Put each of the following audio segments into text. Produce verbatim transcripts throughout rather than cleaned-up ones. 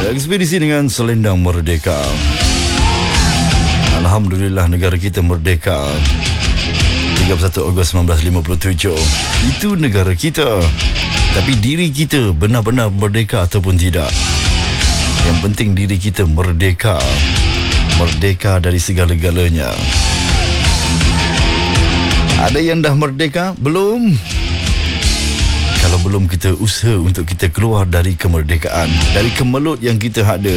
Ekspedisi dengan selendang merdeka. Alhamdulillah negara kita merdeka. tiga puluh satu Ogos seribu sembilan ratus lima puluh tujuh. Itu negara kita. Tapi diri kita benar-benar merdeka ataupun tidak? Yang penting diri kita merdeka. Merdeka dari segala-galanya. Ada yang dah merdeka? Belum? Kalau belum, kita usaha untuk kita keluar dari kemerdekaan, dari kemelut yang kita ada.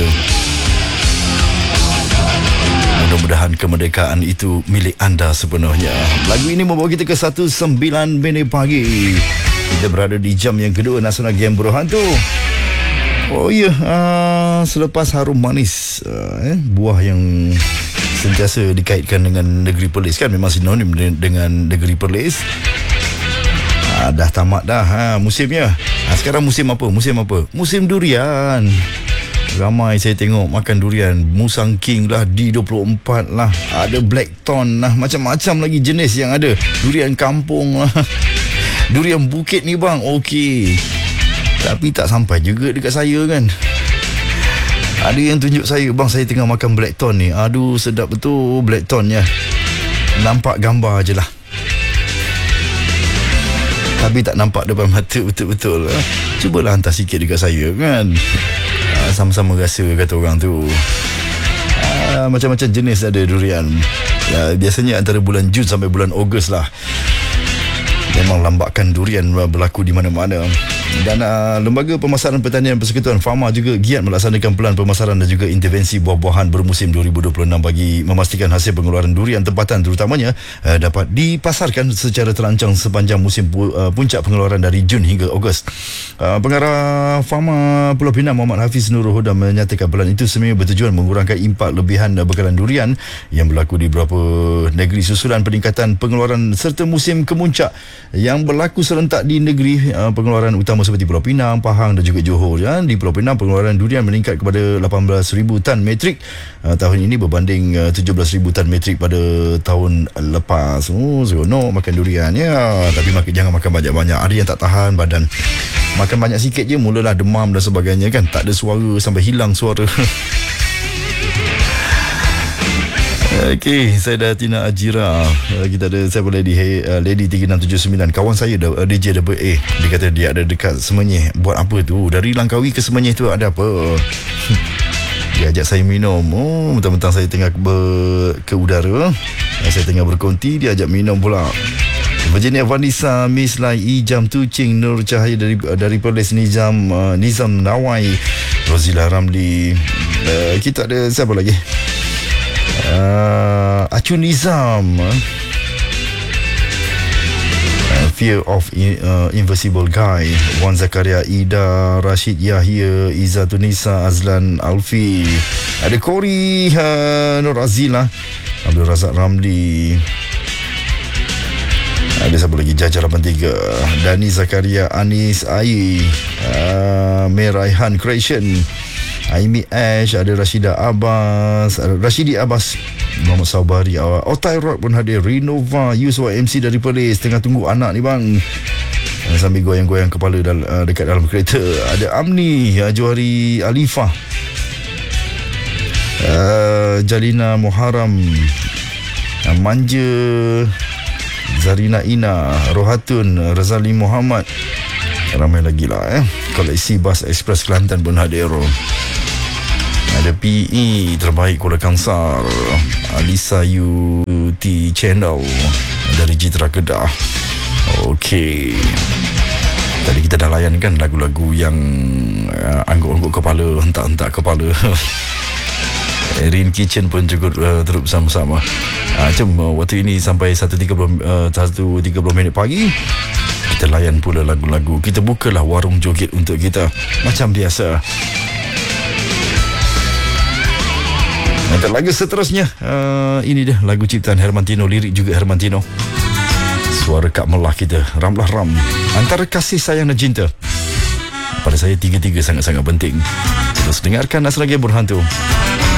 Mudah-mudahan kemerdekaan itu milik anda sepenuhnya. Lagu ini membawa kita ke satu sembilan minit pagi. Kita berada di jam yang kedua Nasional Game Buruh Hantu. Oh ya, uh, selepas harum manis, uh, eh, buah yang sentiasa dikaitkan dengan negeri Perlis, kan memang sinonim dengan negeri Perlis. Ah, dah tamat dah ha, musimnya. Ha, sekarang musim apa? Musim apa? Musim durian. Ramai saya tengok makan durian. Musang King lah, D dua puluh empat lah, ada Blackthorn lah, macam-macam lagi jenis yang ada. Durian kampung lah. Durian bukit ni bang, okey. Tapi tak sampai juga dekat saya kan. Ada yang tunjuk saya, bang saya tengah makan Blackthorn ni. Aduh sedap betul Blackthornnya. Nampak gambar je lah, tapi tak nampak depan mata betul-betul. Cubalah hantar sikit dekat saya kan. Sama-sama rasa kata orang tu. Macam-macam jenis ada durian. Biasanya antara bulan Jun sampai bulan Ogos lah. Memang lambakan durian berlaku di mana-mana. Dan uh, Lembaga Pemasaran Pertanian Persekutuan Fama juga giat melaksanakan pelan pemasaran dan juga intervensi buah-buahan bermusim dua ribu dua puluh enam bagi memastikan hasil pengeluaran durian tempatan terutamanya uh, dapat dipasarkan secara terancang sepanjang musim pu- uh, puncak pengeluaran dari Jun hingga Ogos. Uh, Pengarah Fama Pulau Pinang Muhammad Hafiz Nurul Huda menyatakan pelan itu sebenarnya bertujuan mengurangkan impak lebihan uh, bekalan durian yang berlaku di beberapa negeri susulan peningkatan pengeluaran serta musim kemuncak yang berlaku serentak di negeri uh, pengeluaran utama seperti Pulau Pinang, Pahang dan juga Johor. Ya. Di Pulau Pinang pengeluaran durian meningkat kepada lapan belas ribu tan metrik uh, tahun ini berbanding uh, tujuh belas ribu tan metrik pada tahun lepas. Oh, seronok makan durian ya. Tapi makan, jangan makan banyak-banyak. Ada yang tak tahan badan. Makan banyak sikit je mulalah demam dan sebagainya kan. Tak ada suara sampai hilang suara. Okey, saya dah Tina Ajira. Uh, kita ada saya boleh di hey, uh, Lady tiga enam tujuh sembilan. Kawan saya uh, D J double A. Dia kata dia ada dekat Semenyih. Buat apa tu? Dari Langkawi ke Semenyih tu ada apa? Dia ajak saya minum. Oh, mentang-mentang saya tengah ber, ke udara. Saya tengah berkonti, dia ajak minum pula. Virginia Vanessa, Miss Lai, Ijam Tucing, Nur Cahaya dari dari Perlis, Nizam uh, Nizam Nawai, Rozila Ramli. Uh, kita ada siapa lagi? Uh, Acu Nizam, uh, Fear of uh, Invisible Guy, Wan Zakaria, Ida, Rashid Yahya, Izzatunisa, Azlan Alfi, ada Kori, uh, Nur Azila, Abdul Razak Ramli, ada siapa lagi? Jaja lapan tiga, Dani Zakaria, Anis Ai, uh, Meraihan Creation, Aimi Ash, ada Rashida Abbas, Rashidi Abbas, Muhammad Saubari, Otai Rock pun hadir, Renova, Yusuf M C dari Perlis, tengah tunggu anak ni bang, sambil goyang-goyang kepala dal- dekat dalam kereta. Ada Amni, Johari Alifah, uh, Jalina Muharram, Manja, Zarina Ina, Rohatun, Razali Muhammad, ramai lagi lah eh. Koleksi Bas Express Kelantan pun hadir. Ada P E Terbaik Kuala Kangsar, Alisa U T Channel dari Jitra Kedah. Okey, tadi kita dah layan kan lagu-lagu yang uh, angguk-angguk kepala, hentak-hentak kepala. Erin Kitchen pun juga uh, terus bersama-sama. uh, Macam uh, waktu ini sampai satu tiga puluh minit pagi, kita layan pula lagu-lagu. Kita bukalah warung joget untuk kita macam biasa. Dan lagu seterusnya, uh, ini dia lagu ciptaan Hermantino, lirik juga Hermantino. Suara Kak Melah kita, Ramlah Ram. Antara kasih sayang dan cinta, pada saya tiga-tiga sangat-sangat penting. Terus dengarkan Nasional Game Buruh Hantu.